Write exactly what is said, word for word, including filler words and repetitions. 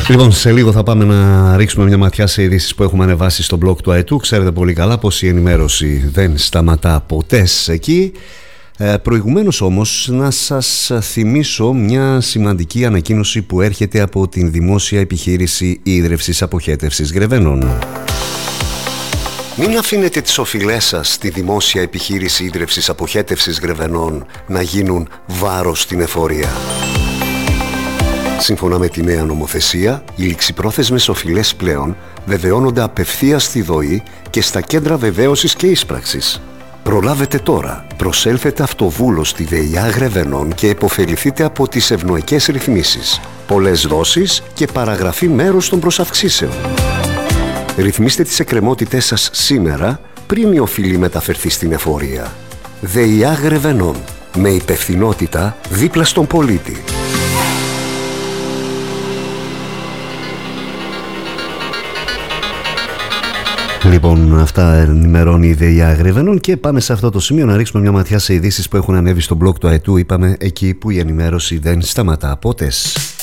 Λοιπόν, σε λίγο θα πάμε να ρίξουμε μια ματιά σε ειδήσεις που έχουμε ανεβάσει στο blog του ΑΕΤΟΥ. Ξέρετε πολύ καλά πως η ενημέρωση δεν σταματά ποτέ εκεί. Ε, προηγουμένως όμως να σας θυμίσω μια σημαντική ανακοίνωση που έρχεται από την Δημόσια Επιχείρηση Ίδρευσης Αποχέτευσης Γρεβενών. Μην αφήνετε τις οφειλές σας στη Δημόσια Επιχείρηση Ίδρευσης Αποχέτευσης Γρεβενών να γίνουν βάρος στην εφορία. Σύμφωνα με τη νέα νομοθεσία, οι ληξιπρόθεσμες οφειλές πλέον βεβαιώνονται απευθείας στη ΔΟΗ και στα κέντρα βεβαίωσης και ίσπραξης. Προλάβετε τώρα, προσέλθετε αυτοβούλος στη ΔΕΙΑ Γρεβενών και επωφεληθείτε από τις ευνοϊκές ρυθμίσεις, πολλές δόσεις και παραγραφή μέρους των προσαυξήσεων. Ρυθμίστε τις εκκρεμότητές σας σήμερα, πριν η οφειλή μεταφερθεί στην εφορία. ΔΕΙΑ Γρεβενών, με υπευθυνότητα δίπλα στον πολίτη. Λοιπόν, αυτά ενημερώνει η ΔΕΙΑ Γρεβενών και πάμε σε αυτό το σημείο να ρίξουμε μια ματιά σε ειδήσεις που έχουν ανέβει στο blog του ΑΕΤΟΥ. Είπαμε εκεί που η ενημέρωση δεν σταματά ποτέ.